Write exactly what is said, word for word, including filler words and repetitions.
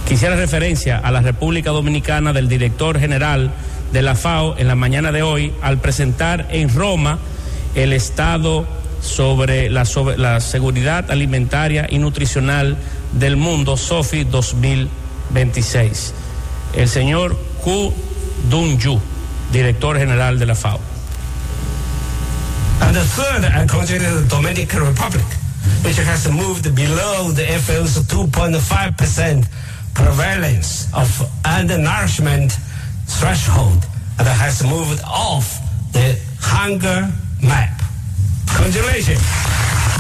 Quisiera referencia a la República Dominicana del director general de la FAO en la mañana de hoy al presentar en Roma el estado sobre la, sobre la seguridad alimentaria y nutricional del mundo, SOFI dos mil veintiséis. El señor Ku Dun-yu, director general de la FAO. And the third, I consider the Dominican Republic, which has moved below the F A O's two point five percent prevalence of undernourishment threshold and has moved off the hunger map. Congratulations.